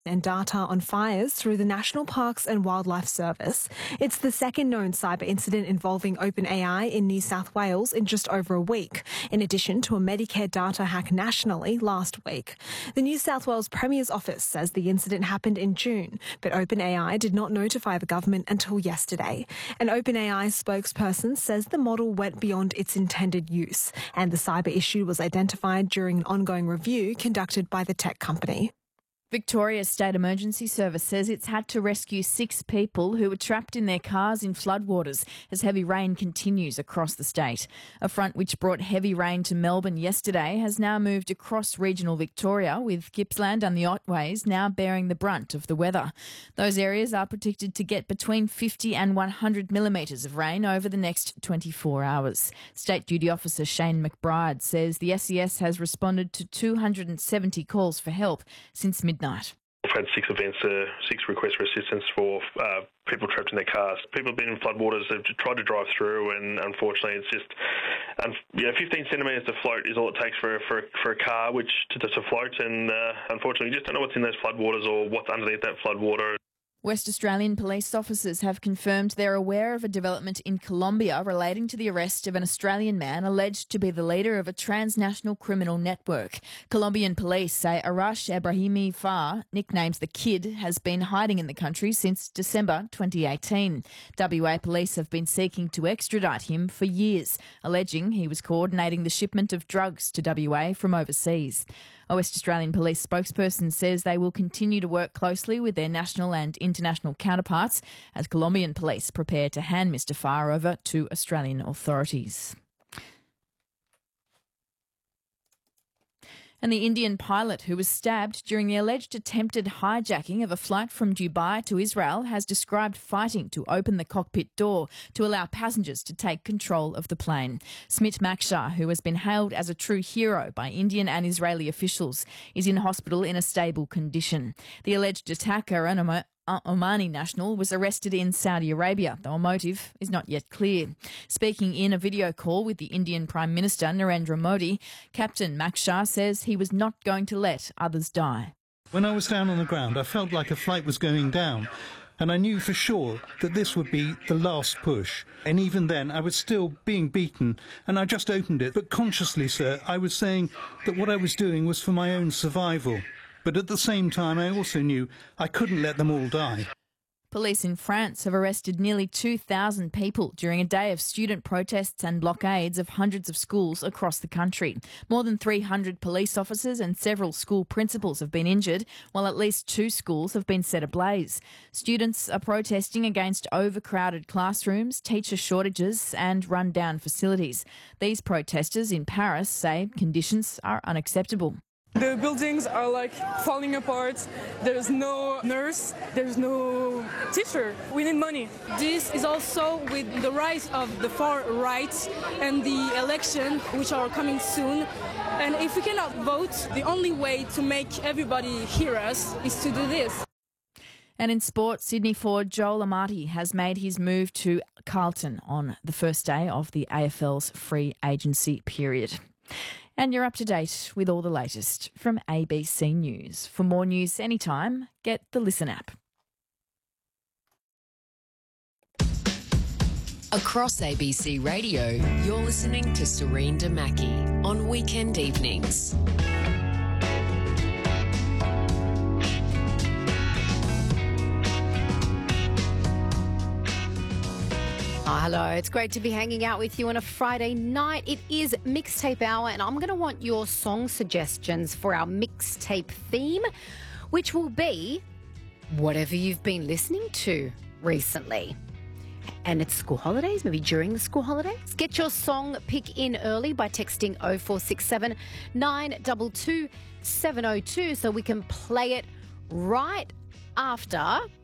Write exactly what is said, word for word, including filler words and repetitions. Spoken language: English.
and data on fires through the National Parks and Wildlife Service. It's the second known cyber incident involving OpenAI in New South Wales in just over a week, in addition to a Medicare data hack nationally last week. The New South Wales Premier's office says the incident happened in June, but OpenAI did not notify the government until yesterday. An OpenAI spokesperson says the model went beyond its intended use, and the cyber issue was identified during an ongoing review conducted by the tech company. Victoria's State Emergency Service says it's had to rescue six people who were trapped in their cars in floodwaters as heavy rain continues across the state. A front which brought heavy rain to Melbourne yesterday has now moved across regional Victoria, with Gippsland and the Otways now bearing the brunt of the weather. Those areas are predicted to get between fifty and one hundred millimetres of rain over the next twenty-four hours. State Duty Officer Shane McBride says the S E S has responded to two hundred seventy calls for help since midnight. We've had six events, uh, six requests for assistance for uh, people trapped in their cars. People have been in floodwaters, they've tried to drive through, and unfortunately it's just, um, yeah, fifteen centimetres to float is all it takes for, for, for a car which to, to float, and uh, unfortunately you just don't know what's in those floodwaters or what's underneath that floodwater. West Australian police officers have confirmed they're aware of a development in Colombia relating to the arrest of an Australian man alleged to be the leader of a transnational criminal network. Colombian police say Arash Ebrahimi Far, nicknamed the Kid, has been hiding in the country since December twenty eighteen. W A police have been seeking to extradite him for years, alleging he was coordinating the shipment of drugs to W A from overseas. A West Australian police spokesperson says they will continue to work closely with their national and international counterparts as Colombian police prepare to hand Mister Farr over to Australian authorities. And the Indian pilot who was stabbed during the alleged attempted hijacking of a flight from Dubai to Israel has described fighting to open the cockpit door to allow passengers to take control of the plane. Smit Makshar, who has been hailed as a true hero by Indian and Israeli officials, is in hospital in a stable condition. The alleged attacker, an Oman- Omani national, was arrested in Saudi Arabia, though a motive is not yet clear. Speaking in a video call with the Indian Prime Minister Narendra Modi, Captain Makshar says he was not going to let others die. When I was down on the ground, I felt like a flight was going down, and I knew for sure that this would be the last push. And even then, I was still being beaten, and I just opened it. But consciously, sir, I was saying that what I was doing was for my own survival. But at the same time, I also knew I couldn't let them all die. Police in France have arrested nearly two thousand people during a day of student protests and blockades of hundreds of schools across the country. More than three hundred police officers and several school principals have been injured, while at least two schools have been set ablaze. Students are protesting against overcrowded classrooms, teacher shortages and run-down facilities. These protesters in Paris say conditions are unacceptable. The buildings are like falling apart. There's no nurse, there's no teacher. We need money. This is also with the rise of the far right and the election, which are coming soon. And if we cannot vote, the only way to make everybody hear us is to do this. And in sport, Sydney forward Joel Amati has made his move to Carlton on the first day of the A F L's free agency period. And you're up to date with all the latest from A B C News. For more news anytime, get the Listen app. Across A B C Radio, you're listening to Serena Mackie on weekend evenings. Oh, hello, it's great to be hanging out with you on a Friday night. It is Mixtape Hour, and I'm going to want your song suggestions for our mixtape theme, which will be whatever you've been listening to recently. And it's school holidays, maybe during the school holidays. Get your song pick in early by texting oh four six seven, nine two two, seven oh two so we can play it right after